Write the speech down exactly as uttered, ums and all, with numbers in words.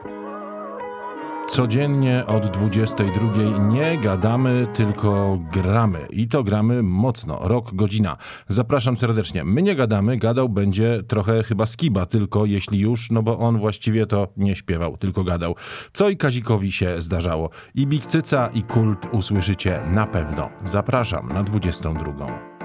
Codziennie od dwudziestej drugiej nie gadamy, tylko gramy. I to gramy mocno, rok, godzina. Zapraszam serdecznie. My nie gadamy, gadał będzie trochę chyba Skiba, tylko jeśli już, no bo on właściwie to nie śpiewał, tylko gadał. Co i Kazikowi się zdarzało. I Big Cyca, i Kult usłyszycie na pewno. Zapraszam na dwudziestą drugą.